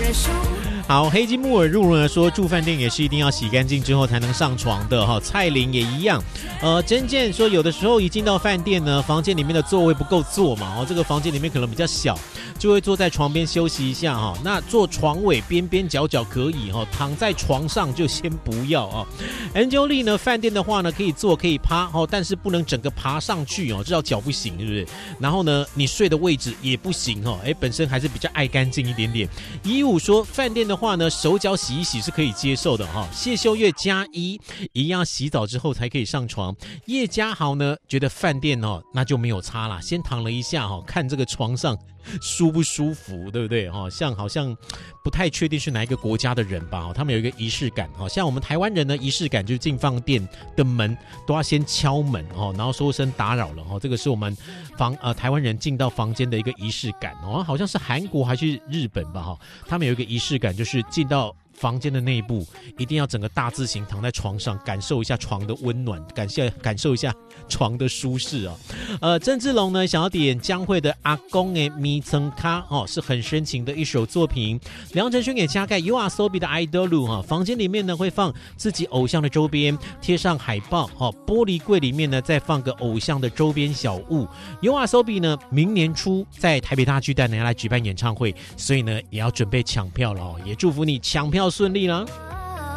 好，黑金木耳入呢说住饭店也是一定要洗干净之后才能上床的哈。蔡玲也一样，真健说有的时候一进到饭店呢，房间里面的座位不够坐嘛，这个房间里面可能比较小，就会坐在床边休息一下哈。那坐床尾边边角角可以哈，躺在床上就先不要啊。Angelie 呢，饭店的话呢可以坐可以趴哈，但是不能整个爬上去哦，至少脚不行，是不是？然后呢，你睡的位置也不行哦，本身还是比较爱干净一点点。15说饭店的话呢，手脚洗一洗是可以接受的哈。谢秀月加一样洗澡之后才可以上床。叶家豪呢，觉得饭店哦那就没有差啦，先躺了一下哈，看这个床上舒不舒服，对不对哈？好像不太确定是哪一个国家的人吧，他们有一个仪式感哈。像我们台湾人呢，仪式感就是进饭店的门都要先敲门哦，然后说声打扰了哈。这个是我们台湾人进到房间的一个仪式感哦，好像是韩国还是日本吧哈，他们有一个仪式感，就是进到房间的内部一定要整个大字型躺在床上，感受一下床的温暖，感受一下床的舒适啊。郑志龙呢想要点江蕙的阿公的咪曾卡哦，是很深情的一首作品。梁承轩给加盖 You Are Sobi 的 Idolu 哈，房间里面呢会放自己偶像的周边，贴上海报哦，玻璃柜里面呢再放个偶像的周边小物。You Are Sobi 呢明年初在台北大巨蛋呢要来举办演唱会，所以呢也要准备抢票了哦，也祝福你抢票顺利啦。